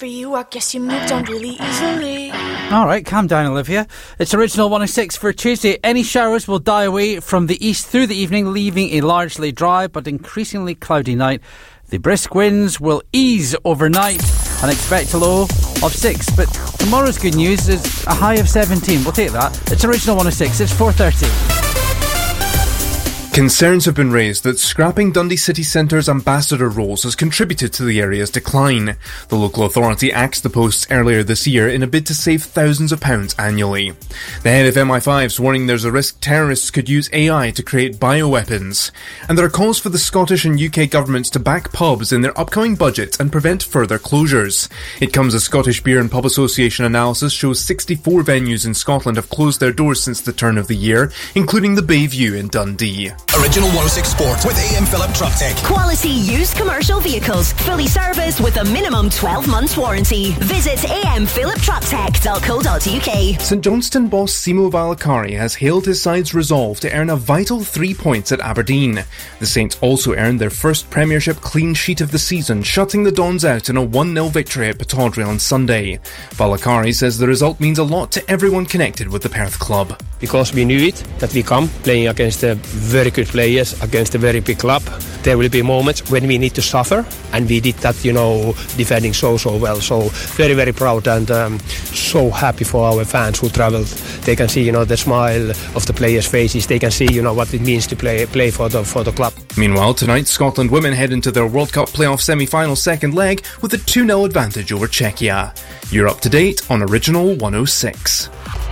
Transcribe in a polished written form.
you, I guess you moved on really easily. Alright, calm down, Olivia. It's Original 106 for Tuesday. Any showers will die away from the east through the evening, leaving a largely dry but increasingly cloudy night. The brisk winds will ease overnight and expect a low of 6. But tomorrow's good news is a high of 17. We'll take that. It's Original 106. It's 4:30. Concerns have been raised that scrapping Dundee City Centre's ambassador roles has contributed to the area's decline. The local authority axed the posts earlier this year in a bid to save thousands of pounds annually. The head of MI5's warning there's a risk terrorists could use AI to create bioweapons. And there are calls for the Scottish and UK governments to back pubs in their upcoming budgets and prevent further closures. It comes as Scottish Beer and Pub Association analysis shows 64 venues in Scotland have closed their doors since the turn of the year, including the Bayview in Dundee. Original 106 Sport with AM Philip Truck Tech. Quality used commercial vehicles, fully serviced with a minimum 12 months warranty. Visit amphiliptrucktech.co.uk. St Johnstone boss Simo Valakari has hailed his side's resolve to earn a vital 3 points at Aberdeen. The Saints also earned their first Premiership clean sheet of the season, shutting the Dons out in a 1-0 victory at Pittodrie on Sunday. Valakari says the result means a lot to everyone connected with the Perth club. Because we knew it, that we come playing against a very good players, against a very big club. There will be moments when we need to suffer, and we did that, defending so well. So very, very proud and so happy for our fans who travelled. They can see, the smile of the players' faces. They can see, what it means to play for the club. Meanwhile, tonight Scotland women head into their World Cup playoff semi-final second leg with a 2-0 advantage over Czechia. You're up to date on Original 106.